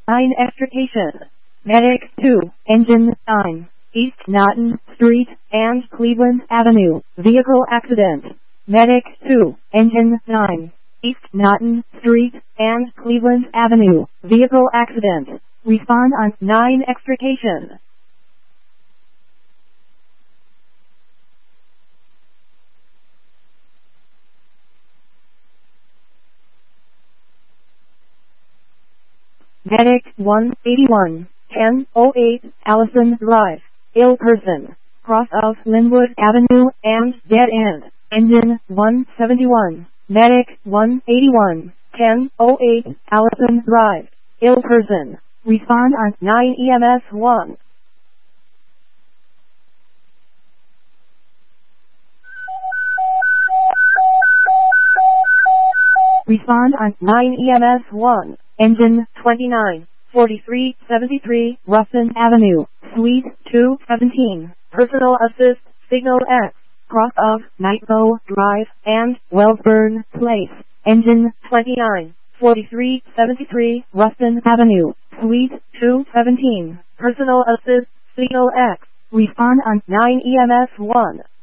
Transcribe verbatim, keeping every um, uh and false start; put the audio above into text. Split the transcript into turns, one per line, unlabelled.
nine Extrication. Medic two, Engine nine, East Naughton Street and Cleveland Avenue, Vehicle Accident. Medic two, Engine nine, East Naughton Street and Cleveland Avenue, Vehicle Accident. Respond on nine Extrication. Medic one eighty-one, ten oh eight, Allison Drive, ill person, cross of Linwood Avenue and dead end, engine one seventy-one. Medic one eighty-one, ten oh eight, Allison Drive, ill person, respond on nine E M S one. Respond on nine E M S one. Engine twenty-nine, forty-three seventy-three, Ruston Avenue, Suite two seventeen, Personal Assist, Signal X, cross of Nightbow Drive and Wellsburn Place. Engine twenty-nine, forty-three seventy-three, Ruston Avenue, Suite two seventeen, Personal Assist, Signal X. Respond on nine E M S one.